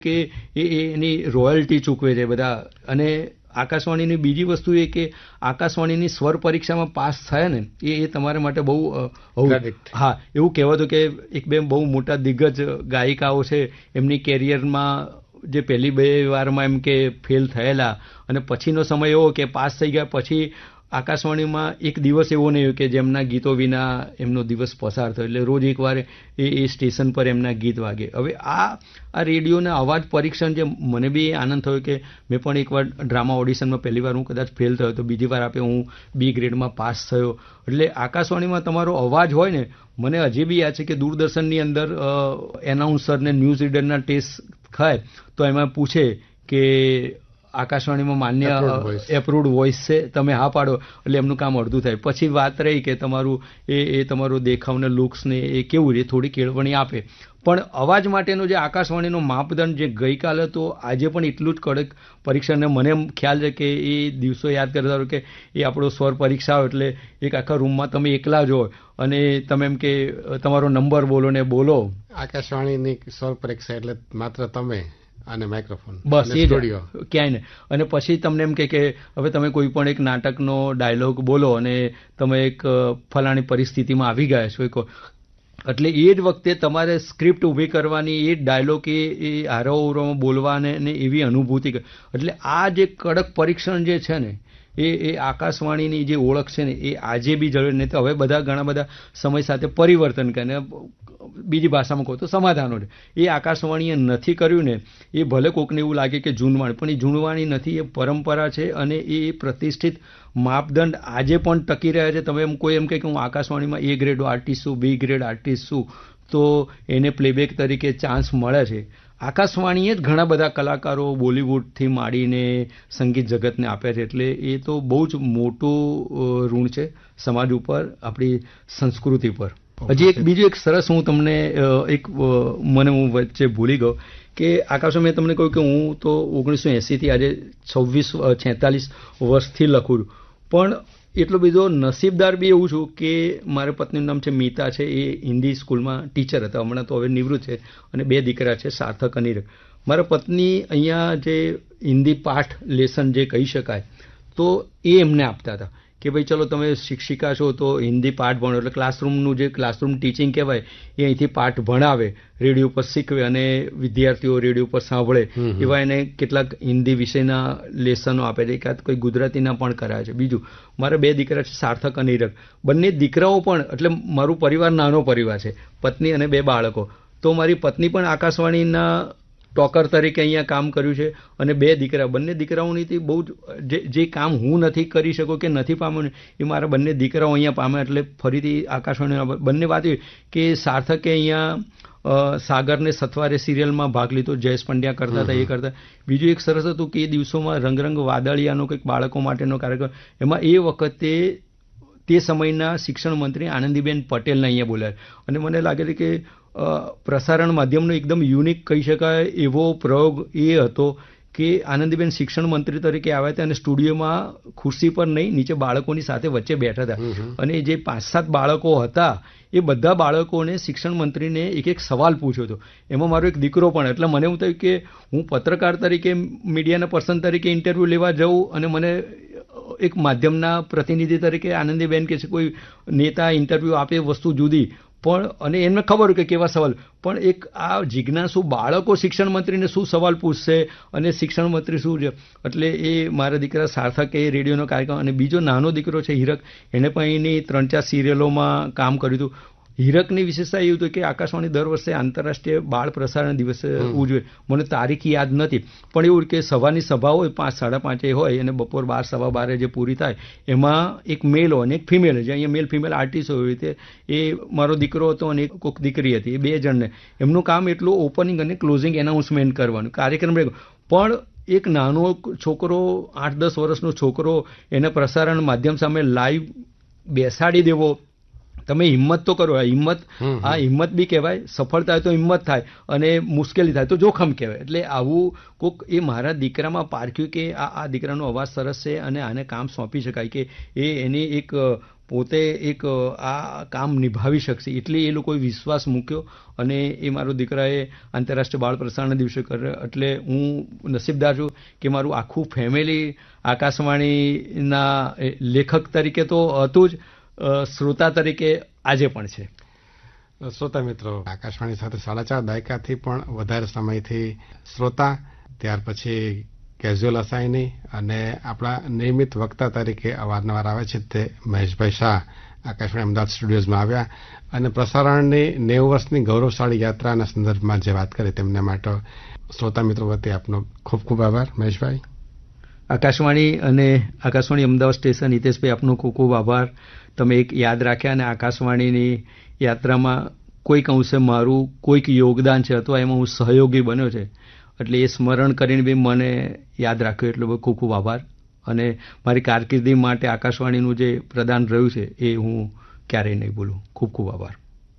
કે એની રોયલ્ટી ચૂકવે છે બધા. અને આકાશવાણીની બીજી વસ્તુ એ કે આકાશવાણીની સ્વર પરીક્ષામાં પાસ થયા ને એ તમારા માટે બહુ હા એવું કહેવાતું કે એક બે બહુ મોટા દિગ્ગજ ગાયિકાઓ છે એમની કેરિયરમાં જે પહેલી બે વારમાં એમ કે ફેલ થયેલા અને પછીનો સમય એવો કે પાસ થઈ ગયા પછી આકાશવાણીમાં એક દિવસ એવો નહીં કે જેમના ગીતો વિના એમનો દિવસ પસાર થયો. એટલે રોજ એકવાર એ સ્ટેશન પર એમના ગીત વાગે. હવે આ રેડિયોના અવાજ પરીક્ષણ જે મને બી આનંદ થયો કે મેં પણ એકવાર ડ્રામા ઓડિશનમાં પહેલી વાર હું કદાચ ફેલ થયો તો બીજી વાર હું બી ગ્રેડમાં પાસ થયો. એટલે આકાશવાણીમાં તમારો અવાજ હોય ને મને હજી બી યાદ છે કે દૂરદર્શનની અંદર એનાઉન્સર ને ન્યૂઝ રીડરના ટેસ્ટ થાય તો એમાં પૂછે કે આકાશવાણીમાં માન્ય એપ્રુવડ વોઇસ છે તમે હા પાડો એટલે એમનું કામ અડધું થાય. પછી વાત રહી કે તમારું એ તમારો દેખાવ ને લુક્સ ને એ કેવું છે થોડી કેળવણી આપે. પણ અવાજ માટેનો જે આકાશવાણીનો માપદંડ જે ગઈકાલે તો આજે પણ એટલું જ કડક પરીક્ષાને મને એમ ખ્યાલ છે કે એ દિવસો યાદ કરતા રહો કે એ આપણો સ્વર પરીક્ષા હોય એટલે એક આખા રૂમમાં તમે એકલા જ હોય અને તમે એમ કે તમારો નંબર બોલો ને બોલો. આકાશવાણીની સ્વર પરીક્ષા એટલે માત્ર તમે અને માઇક્રોફોન બસ એ ક્યાંય ને. અને પછી તમને એમ કે હવે તમે કોઈ પણ એક નાટકનો ડાયલોગ બોલો અને તમે એક ફલાણી પરિસ્થિતિમાં આવી ગયા છો એટલે એ જ વખતે તમારે સ્ક્રિપ્ટ ઊભી કરવાની એ ડાયલોગ એ હારોમાં બોલવાને ને એવી અનુભૂતિ. એટલે આ જે કડક પરીક્ષણ જે છે ને એ આકાશવાણીની જે ઓળખ છે ને એ આજે બી જરૂર નહીં. તો હવે બધા ઘણા બધા સમય સાથે પરિવર્તન કરે બીજી ભાષામાં કહો તો સમાધાનો છે. એ આકાશવાણીએ નથી કર્યું ને એ ભલે કોકને એવું લાગે કે જૂનવાણી પણ એ જૂનવાણી નથી એ પરંપરા છે અને એ પ્રતિષ્ઠિત માપદંડ આજે પણ ટકી રહ્યા છે. તમે એમ કોઈ એમ કે હું આકાશવાણીમાં એ ગ્રેડ આર્ટિસ્ટ છું બી ગ્રેડ આર્ટિસ્ટ છું તો એને પ્લેબેક તરીકે ચાન્સ મળે છે. આકાશવાણીએ જ ઘણા બધા કલાકારો બોલિવૂડથી માંડીને સંગીત જગતને આપ્યા છે. એટલે એ તો બહુ જ મોટું ઋણ છે સમાજ ઉપર આપણી સંસ્કૃતિ પર. હજી બીજું એક સરસ હું તમને હું વચ્ચે ભૂલી ગયો કે આકાશમાં મેં તમને કહ્યું કે હું તો 1980થી આજે 46 વર્ષથી લખું છું. પણ એટલો બધો નસીબદાર બી એવું છું કે મારા પત્નીનું નામ છે મીતા છે એ હિન્દી સ્કૂલમાં ટીચર હતા હમણાં તો હવે નિવૃત્ત છે અને 2 દીકરા છે સાર્થક અને હીરક. મારા પત્ની અહીંયા જે હિન્દી પાઠ લેસન જે કહી શકાય તો એ એમને આપતા હતા કે ભાઈ ચલો તમે શિક્ષિકા છો તો હિન્દી પાઠ ભણો એટલે ક્લાસરૂમનું જે ક્લાસરૂમ ટીચિંગ કહેવાય એ અહીંથી પાઠ ભણાવે રેડિયો પર શીખવે અને વિદ્યાર્થીઓ રેડિયો પર સાંભળે એવા એને કેટલાક હિન્દી વિષયના લેસનો આપે છે. એકાદ કોઈ ગુજરાતીના પણ કરાવે છે. બીજું મારા 2 દીકરા છે સાર્થક અને હીરક. બંને દીકરાઓ પણ એટલે મારું પરિવાર નાનો પરિવાર છે પત્ની અને 2 બાળકો. તો મારી પત્ની પણ આકાશવાણીના ટોકર તરીકે અહીંયા કામ કર્યું છે અને 2 દીકરા બંને દીકરાઓની બહુ જે કામ હું નથી કરી શકું કે નથી પામ્યું ને એ મારા બંને દીકરાઓ અહીંયા પામ્યા. એટલે ફરીથી આકાશવાણીના બંને વાત કે સાર્થકે અહીંયા સાગરને સથવારે સિરિયલમાં ભાગ લીધો જયેશ પંડ્યા કરતા હતા એ કરતા. બીજું એક સરસ હતું કે એ દિવસોમાં રંગરંગ વાદળિયાનો કંઈક બાળકો માટેનો કાર્યક્રમ એમાં એ વખતે તે સમયના શિક્ષણ મંત્રી આનંદીબેન પટેલને અહીંયા બોલ્યા અને મને લાગે છે કે પ્રસારણ માધ્યમનો એકદમ યુનિક કહી શકાય એવો પ્રયોગ એ હતો કે આનંદીબેન શિક્ષણ મંત્રી તરીકે આવ્યા હતા અને સ્ટુડિયોમાં ખુરશી પર નહીં નીચે બાળકોની સાથે વચ્ચે બેઠા હતા અને જે 5-7 બાળકો હતા એ બધા બાળકોને શિક્ષણ મંત્રીને એક સવાલ પૂછ્યો હતો. એમાં મારો એક દીકરો પણ. એટલે મને એવું થયું કે હું પત્રકાર તરીકે મીડિયાના પર્સન તરીકે ઇન્ટરવ્યૂ લેવા જાઉં અને મને એક માધ્યમના પ્રતિનિધિ તરીકે આનંદીબેન કે કોઈ નેતા ઇન્ટરવ્યૂ આપે વસ્તુ જુદી પણ અને એમને ખબર કે કેવા સવાલ પણ એક આ જિજ્ઞાસુ બાળકો શિક્ષણ મંત્રીને શું સવાલ પૂછશે અને શિક્ષણ મંત્રી શું છે. એટલે એ મારા દીકરા સાર્થક એ રેડિયોનો કાર્યક્રમ અને બીજો નાનો દીકરો છે હીરક એને પણ એની 3-4 સિરિયલોમાં કામ કર્યું હતું. હીરકની વિશેષતા એવું હતું કે આકાશવાણી દર વર્ષે આંતરરાષ્ટ્રીય બાળ પ્રસારણ દિવસ ઉજવે. મને તારીખ યાદ નથી પણ એવું કે સવારની સભા હોય 5-5:30 હોય અને બપોર 12-12 જે પૂરી થાય એમાં એક મેલ હોય અને એક ફિમેલ જે અહીંયા મેલ ફિમેલ આર્ટિસ્ટ હોય રીતે એ મારો દીકરો હતો અને કોઈક દીકરી હતી એ 2 જણને એમનું કામ એટલું ઓપનિંગ અને ક્લોઝિંગ એનાઉન્સમેન્ટ કરવાનું કાર્યક્રમ. પણ એક નાનો છોકરો 8-10 વર્ષનો છોકરો એને પ્રસારણ માધ્યમ સામે લાઈવ બેસાડી દેવો તમે હિંમત તો કરો. હિંમત બી કહેવાય. સફળ થાય તો હિંમત થાય અને મુશ્કેલી થાય તો જોખમ કહેવાય. એટલે આવું કોક એ મારા દીકરામાં પારખ્યું કે આ દીકરાનો અવાજ સરસ છે અને આને કામ સોંપી શકાય કે એ એની એક પોતે એક આ કામ નિભાવી શકશે એટલે એ લોકોએ વિશ્વાસ મૂક્યો અને એ મારો દીકરાએ આંતરરાષ્ટ્રીય બાળ પ્રસારણ દિવસે કર્યો. એટલે હું નસીબદાર છું કે મારું આખું ફેમિલી આકાશવાણીના લેખક તરીકે તો હતું જ, શ્રોતા તરીકે આજે પણ છે. શ્રોતા મિત્રો, આકાશવાણી સાથે 4.5 દાયકાથી પણ વધારે સમયથી શ્રોતા, ત્યાર પછી કેઝ્યુઅલ અસાઇની અને આપણા નિયમિત વક્તા તરીકે અવારનવાર આવે છે તે મહેશભાઈ શાહ આકાશવાણી અમદાવાદ સ્ટુડિયોઝમાં આવ્યા અને પ્રસારણની 90 વર્ષની ગૌરવશાળી યાત્રાના સંદર્ભમાં જે વાત કરી તેમને માટે શ્રોતા મિત્રો વતી આપનો ખૂબ ખૂબ આભાર મહેશભાઈ. આકાશવાણી અને આકાશવાણી અમદાવાદ સ્ટેશન, હિતેશભાઈ આપનો ખૂબ ખૂબ આભાર. તમે એક યાદ રાખ્યા અને આકાશવાણીની યાત્રામાં કોઈક અંશે મારું કોઈક યોગદાન છે અથવા એમાં હું સહયોગી બન્યો છે એટલે એ સ્મરણ કરીને બી મને યાદ રાખ્યું એટલે ખૂબ ખૂબ આભાર. અને મારી કારકિર્દી માટે આકાશવાણીનું જે પ્રદાન રહ્યું છે એ હું ક્યારેય નહીં ભૂલું. ખૂબ ખૂબ આભાર.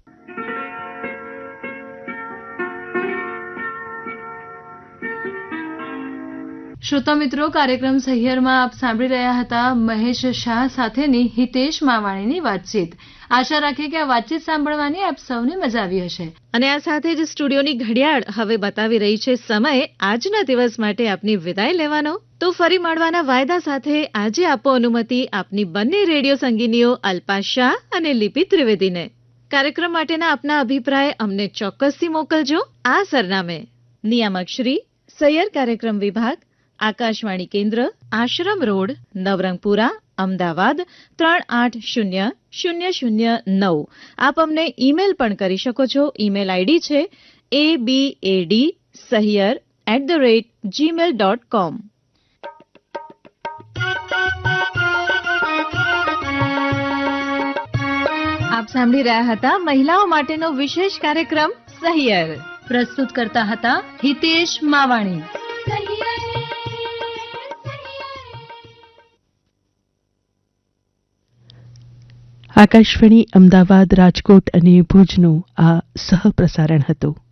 શ્રોતા મિત્રો, કાર્યક્રમ સહિયરમાં આપ સાંભળી રહ્યા હતા મહેશ શાહ સાથેની હિતેશ માવાણીની વાતચીત. આશા રાખીએ કે આ વાતચીત સાંભળવાની આપ સૌને મજા આવી હશે. અને આ સાથે જ સ્ટુડિયોની ઘડિયાળ હવે બતાવી રહી છે સમય આજના દિવસ માટે આપની વિદાય લેવાનો. તો ફરી મળવાના વાયદા સાથે આજે આપો અનુમતિ આપની બંને રેડિયો સંગીનીઓ અલ્પા શાહ અને લિપિ ત્રિવેદીને. કાર્યક્રમ માટેના આપના અભિપ્રાય અમને ચોક્કસથી મોકલજો આ સરનામે: નિયામક શ્રી, સૈયર કાર્યક્રમ વિભાગ, આકાશવાણી કેન્દ્ર, આશ્રમ રોડ, નવરંગપુરા, અમદાવાદ 380009. આપ અમને ઈમેલ પણ કરી શકો છો. ઈમેલ આઈડી છે abadsahyar@gmail.com. આપ સાંભળી રહ્યા હતા મહિલાઓ માટેનો વિશેષ કાર્યક્રમ સહિયર. પ્રસ્તુત કરતા હતા હિતેશ માવાણી. આકાશવાણી અમદાવાદ, રાજકોટ અને ભુજનું આ સહપ્રસારણ હતું.